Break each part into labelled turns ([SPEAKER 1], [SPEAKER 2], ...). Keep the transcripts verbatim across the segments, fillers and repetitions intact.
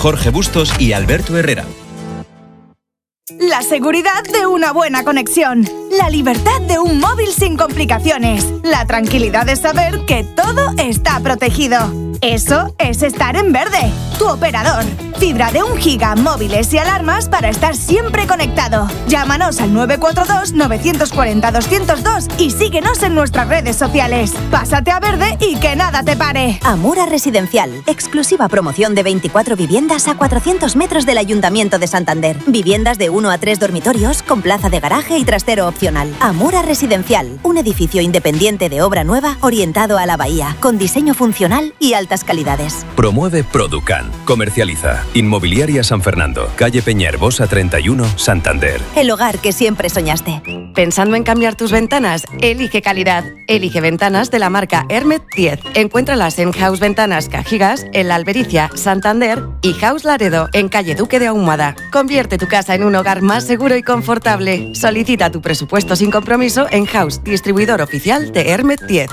[SPEAKER 1] Jorge Bustos y Alberto Herrera.
[SPEAKER 2] La seguridad de una buena conexión, la libertad de un móvil sin complicaciones, la tranquilidad de saber que todo está protegido. Eso es estar en Verde, tu operador. Fibra de un giga, móviles y alarmas para estar siempre conectado. Llámanos al nueve cuatro dos, nueve cuatro cero, dos cero dos y síguenos en nuestras redes sociales. Pásate a Verde y que nada te pare.
[SPEAKER 3] Amura Residencial, exclusiva promoción de veinticuatro viviendas a cuatrocientos metros del Ayuntamiento de Santander. Viviendas de uno a tres dormitorios con plaza de garaje y trastero opcional. Amura Residencial, un edificio independiente de obra nueva orientado a la bahía, con diseño funcional y altas calidades.
[SPEAKER 4] Promueve Producan. Comercializa. Inmobiliaria San Fernando, calle Peñaherbosa treinta y uno, Santander.
[SPEAKER 3] El hogar que siempre soñaste.
[SPEAKER 5] ¿Pensando en cambiar tus ventanas? Elige calidad. Elige ventanas de la marca Hermet diez. Encuéntralas en House Ventanas Cajigas, en La Albericia, Santander y House Laredo, en calle Duque de Ahumada. Convierte tu casa en un hogar más seguro y confortable. Solicita tu presupuesto sin compromiso en House, distribuidor oficial de Hermet diez.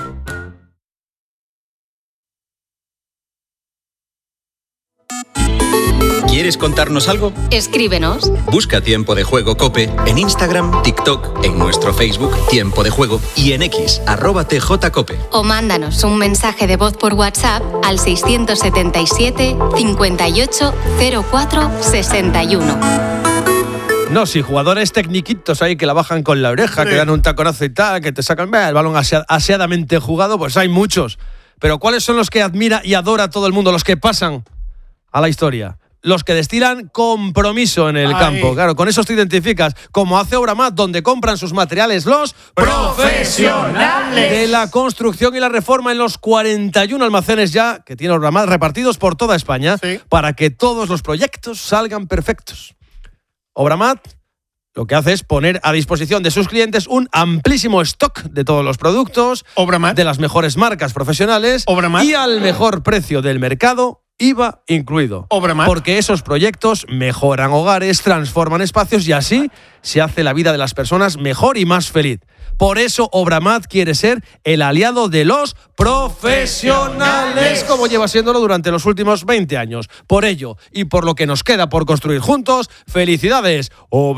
[SPEAKER 1] ¿Quieres contarnos algo?
[SPEAKER 6] Escríbenos.
[SPEAKER 1] Busca Tiempo de Juego COPE en Instagram, TikTok, en nuestro Facebook Tiempo de Juego y en X, arroba tjcope.
[SPEAKER 6] O mándanos un mensaje de voz por WhatsApp al seiscientos setenta y siete, cincuenta y ocho, cero cuatro, sesenta y uno.
[SPEAKER 7] No, sí, jugadores tecniquitos ahí que la bajan con la oreja, sí, que dan un taconazo y tal, que te sacan el balón asea, aseadamente jugado, pues hay muchos. Pero ¿cuáles son los que admira y adora todo el mundo, los que pasan a la historia? Los que destilan compromiso en el Ay. campo. Claro, con esos te identificas, como hace Obramat, donde compran sus materiales los profesionales de la construcción y la reforma en los cuarenta y uno almacenes ya que tiene Obramat repartidos por toda España, sí, para que todos los proyectos salgan perfectos. Obramat lo que hace es poner a disposición de sus clientes un amplísimo stock de todos los productos, Obramat, de las mejores marcas profesionales, Obramat, y al mejor precio del mercado, I V A incluido. Obramat. Porque esos proyectos mejoran hogares, transforman espacios y así se hace la vida de las personas mejor y más feliz. Por eso Obramat quiere ser el aliado de los profesionales, como lleva siéndolo durante los últimos veinte años. Por ello y por lo que nos queda por construir juntos, ¡felicidades! Obramat.